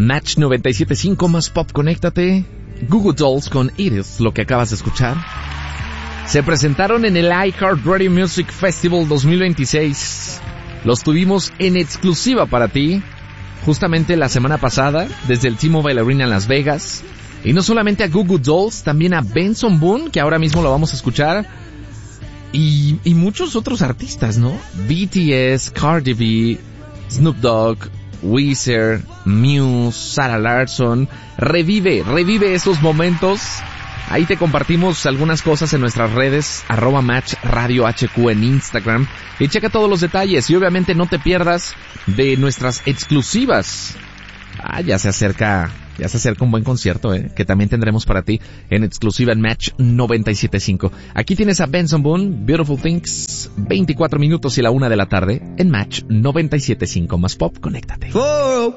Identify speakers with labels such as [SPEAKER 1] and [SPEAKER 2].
[SPEAKER 1] Match 97.5 más pop, conéctate. Goo Goo Dolls con Iris, lo que acabas de escuchar. Se presentaron en el iHeartRadio Music Festival 2026. Los tuvimos en exclusiva para ti, justamente la semana pasada, desde el T-Mobile Arena en Las Vegas. Y no solamente a Goo Goo Dolls, también a Benson Boone, que ahora mismo lo vamos a escuchar. Y muchos otros artistas, ¿no? BTS, Cardi B, Snoop Dogg, Weezer, Muse, Sarah Larsson. Revive esos momentos. Ahí te compartimos algunas cosas en nuestras redes, @MatchRadioHQ en Instagram. Y checa todos los detalles y obviamente no te pierdas de nuestras exclusivas. Ya se acerca un buen concierto, que también tendremos para ti en exclusiva en Match 97.5. Aquí tienes a Benson Boone, Beautiful Things, 24 minutos y la 1 de la tarde en Match 97.5 más pop, conéctate.